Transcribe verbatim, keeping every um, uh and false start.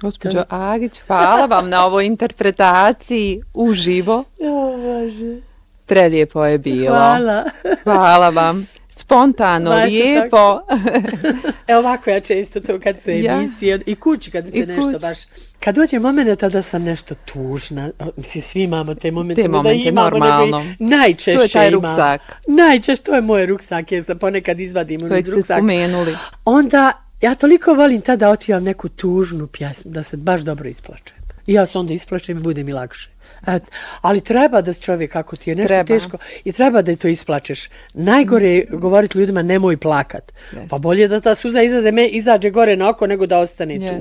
Gospođo Agić, hvala vam na ovoj interpretaciji uživo. O, Bože. Prelijepo je bilo. Hvala. Hvala vam. Spontano, Majte, lijepo. E ovako ja često to kad su emisije ja. I kući kad mi se I nešto kuć. baš... Kad dođe momenta da sam nešto tužna, mislim svi imamo te momente, te momente da imamo, normalno. Nego i najčešće to je taj imam. ruksak. Najčešće, to je moj ruksak, jer ponekad izvadim ono iz ruksak. To ste spomenuli. Onda ja toliko volim tada otpivam neku tužnu pjesmu, da se baš dobro isplačem. I ja se onda isplačem i bude mi lakše. Et, ali treba da se čovjek, ako ti je nešto treba. teško, i treba da to isplačeš. Najgore je govoriti ljudima nemoj plakat. Yes. Pa bolje da ta suza izađe, izađe gore na oko nego da ostane yes. tu.